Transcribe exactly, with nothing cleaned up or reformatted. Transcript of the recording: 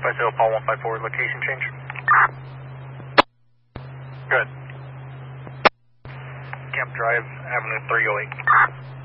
Five zero Paul one five four, location change. Good. Camp Drive, Avenue three oh eight.